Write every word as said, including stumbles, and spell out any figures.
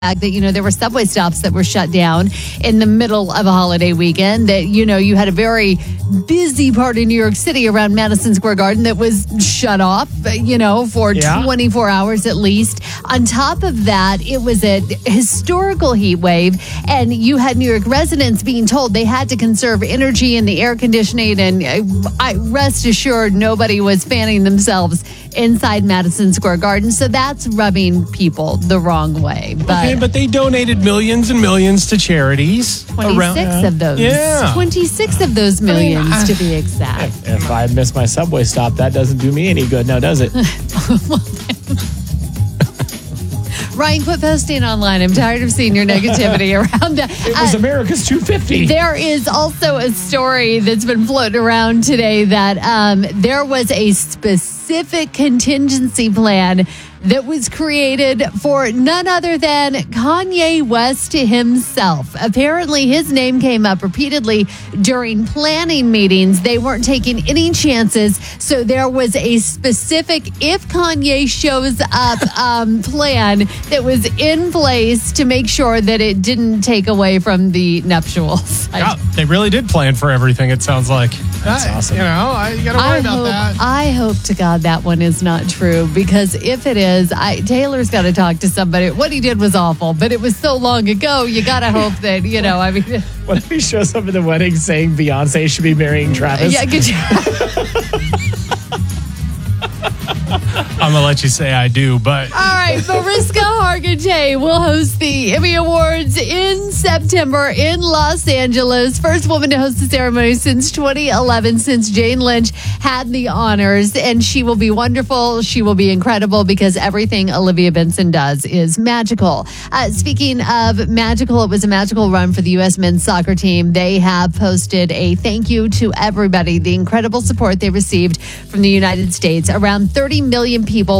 that, you know, there were subway stops that were shut down in the middle of a holiday weekend, that, you know, you had a very busy part of New York City around Madison Square Garden that was shut off, you know, for yeah. twenty-four hours at least. On top of that, it was a historical heat wave, and you had New York residents being told they had to conserve energy in the air conditioning, and I rest assured nobody was fanning themselves inside Madison Square Garden. So that's rubbing people the wrong way. But okay, but they donated millions and millions to charities. twenty-six around, of those. Yeah. twenty-six of those millions, I mean, to be exact. If, if I miss my subway stop, that doesn't do me any good now, does it? Ryan, quit posting online. I'm tired of seeing your negativity around that. It was Uh, America's two fifty. There is also a story that's been floating around today that um, there was a specific contingency plan that was created for none other than Kanye West himself. Apparently, his name came up repeatedly during planning meetings. They weren't taking any chances, so there was a specific if Kanye shows up um, plan that was in place to make sure that it didn't take away from the nuptials. Yeah, they really did plan for everything, it sounds like. That's I, awesome. You know, I, you got to worry I about hope, that. I hope to God that one is not true, because if it is, I, Taylor's got to talk to somebody. What he did was awful, but it was so long ago. You got to hope that, you know, I mean. What if he shows up at the wedding saying Beyonce should be marrying Travis? Yeah, good job. I'm going to let you say I do, but... All right, Mariska Hargitay will host the Emmy Awards in September in Los Angeles. First woman to host the ceremony since twenty eleven, since Jane Lynch had the honors. And she will be wonderful. She will be incredible, because everything Olivia Benson does is magical. Uh, speaking of magical, it was a magical run for the U S men's soccer team. They have posted a thank you to everybody, the incredible support they received from the United States. Around thirty million people